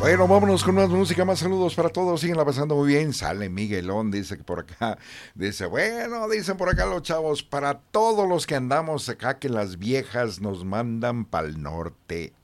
Bueno, vámonos con más música, más saludos para todos, siguen la pasando muy bien. Sale Miguelón, dice que por acá, dice, bueno, dicen por acá los chavos, para todos los que andamos acá, que las viejas nos mandan pa'l norte.